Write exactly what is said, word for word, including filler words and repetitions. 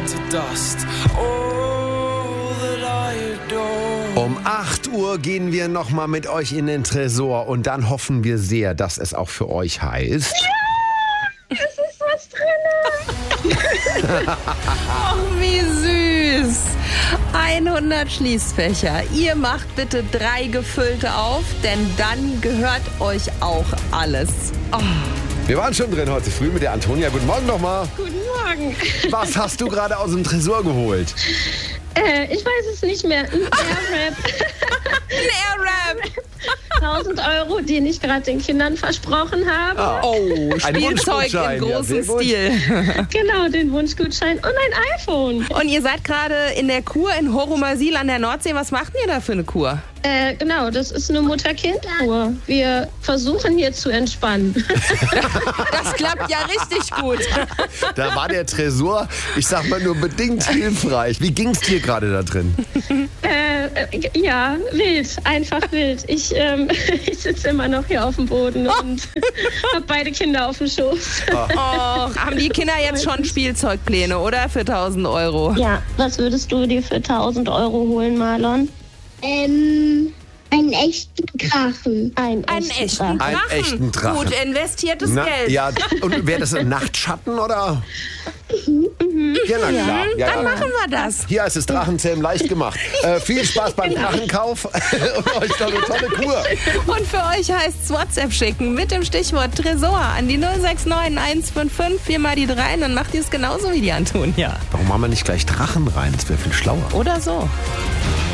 to dust. All that I adore. Um acht Uhr gehen wir nochmal mit euch in den Tresor und dann hoffen wir sehr, dass es auch für euch heißt. Es ist was drin. Ach, wie süß. hundert Schließfächer. Ihr macht bitte drei gefüllte auf, denn dann gehört euch auch alles. Oh. Wir waren schon drin heute früh mit der Antonia. Guten Morgen nochmal. Guten Morgen. Was hast du gerade aus dem Tresor geholt? Äh, ich weiß es nicht mehr. Ein Airwrap. Ein Airwrap. tausend Euro, den ich gerade den Kindern versprochen habe. Ah. Oh, Ein Spielzeug Wunschgutschein, im ja, großen sehr gut. Stil. Genau, den Wunschgutschein und ein iPhone. Und ihr seid gerade in der Kur in Horomasil an der Nordsee. Was macht ihr da für eine Kur? Äh, genau, das ist eine Mutter-Kind-Kur. Wir versuchen hier zu entspannen. Das klappt ja richtig gut. Da war der Tresor, ich sag mal, nur bedingt hilfreich. Wie ging's dir gerade da drin? äh, äh, ja, wild, einfach wild. Ich, ähm, ich sitze immer noch hier auf dem Boden und habe beide Kinder auf dem Schoß. Och, haben die Kinder jetzt schon Spielzeugpläne, oder? Für tausend Euro. Ja, was würdest du dir für tausend Euro holen, Marlon? Ähm, einen echten Drachen. Ein Einen echten Drachen. Einen echten Drachen. Gut investiertes Na, Geld. ja, und wäre das ein Nachtschatten oder? Ja, na klar. Ja, Dann ja. machen wir das. Hier ist es Drachenzähmen leicht gemacht. Äh, viel Spaß beim Drachenkauf und euch noch eine tolle Kur. Und für euch heißt es WhatsApp schicken mit dem Stichwort Tresor an die null sechs neun eins fünf fünf vier mal die drei. Dann macht ihr es genauso wie die Antonia. Warum machen wir nicht gleich Drachen rein? Das wäre viel schlauer. Oder so.